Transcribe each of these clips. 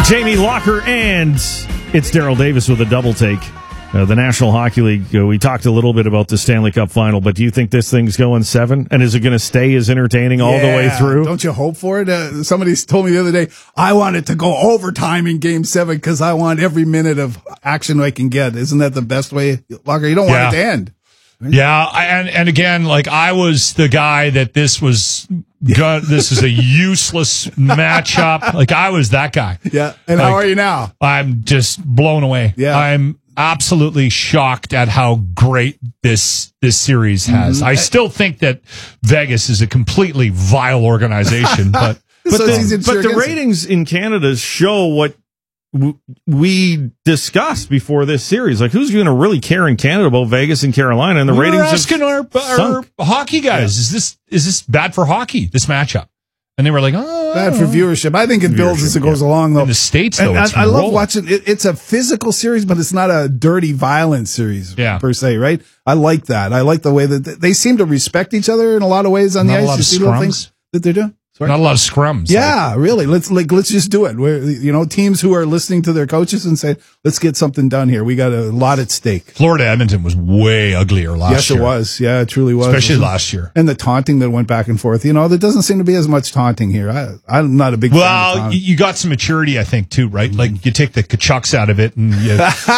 Jamie Locker, and it's Daryl Davis with a double take. The National Hockey League, we talked a little bit about the Stanley Cup final, but do you think this thing's going 7? And is it going to stay as entertaining all the way through? Don't you hope for it? Somebody told me the other day, I want it to go overtime in Game 7 because I want every minute of action I can get. Isn't that the best way? Locker, you don't want it to end. Yeah, and again, like I was the guy that this is a useless matchup. Like I was that guy. Yeah, and how are you now? I'm just blown away. Yeah. I'm absolutely shocked at how great this series has. I still think that Vegas is a completely vile organization, but the ratings in Canada show what we discussed before this series. Like, who's going to really care in Canada about Vegas and Carolina? And the ratings asking our hockey guys, is this bad for hockey, this matchup? And they were like, oh. Bad for viewership. I think it builds as it goes along, though. In the States, though, I love watching it. It's a physical series, but it's not a dirty, violent series per se, right? I like that. I like the way that they seem to respect each other in a lot of ways on the ice. You see little things that they're doing. Not a lot of scrums. Yeah, really. Let's just do it. Teams who are listening to their coaches and say, let's get something done here. We got a lot at stake. Florida Edmonton was way uglier last year. Yes, it was. Yeah, it truly was. Especially last year. And the taunting that went back and forth. There doesn't seem to be as much taunting here. I'm not a big fan of taunting. You got some maturity, I think, too, right? Like you take the Kachucks out of it and you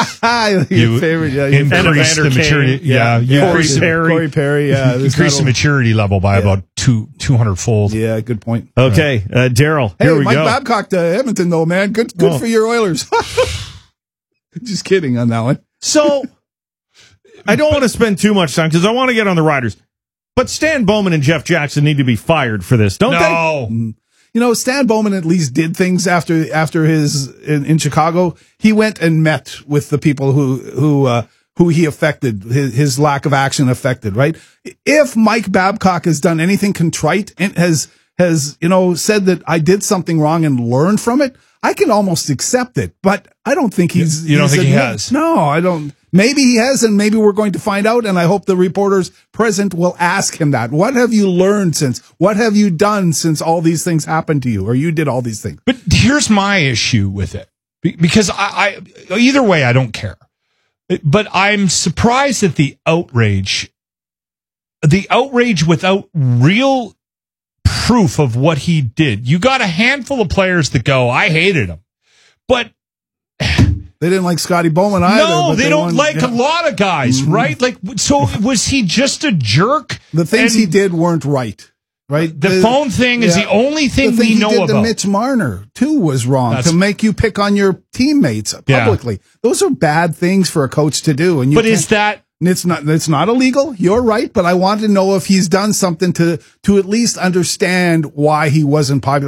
increase the maturity. Corey Perry. Yeah, increase the maturity level by about 200-fold. Yeah, good point. Okay, Daryl, here we Mike go. Babcock to Edmonton, though, man. Good for your Oilers. Just kidding on that one. So, I don't want to spend too much time because I want to get on the Riders. But Stan Bowman and Jeff Jackson need to be fired for this, don't they? Stan Bowman at least did things after his in Chicago. He went and met with the people who he affected, his lack of action affected, right? If Mike Babcock has done anything contrite and has said that I did something wrong and learned from it, I can almost accept it. But I don't think he's... You don't think he has? No, I don't. Maybe he has, and maybe we're going to find out, and I hope the reporters present will ask him that. What have you learned since? What have you done since all these things happened to you, or you did all these things? But here's my issue with it. Because I either way, I don't care. But I'm surprised at the outrage without real proof of what he did. You got a handful of players that go, I hated him. But they didn't like Scotty Bowman either. No, they don't like a lot of guys, right? Like, so was he just a jerk? The things he did weren't right. Right? The phone thing is the only thing we know about. The Mitch Marner, too, was wrong. To make you pick on your teammates publicly. Yeah. Those are bad things for a coach to do. And is that... It's not illegal. You're right. But I want to know if he's done something to at least understand why he wasn't popular.